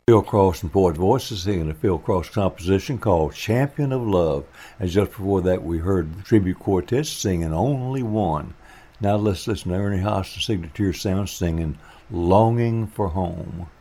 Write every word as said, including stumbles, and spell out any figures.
Phil Cross and Poet Voices singing a Phil Cross composition called Champion of Love. And just before that, we heard the Tribute Quartet singing Only One. Now let's listen to Ernie Haas and Signature Sound singing Longing for Home.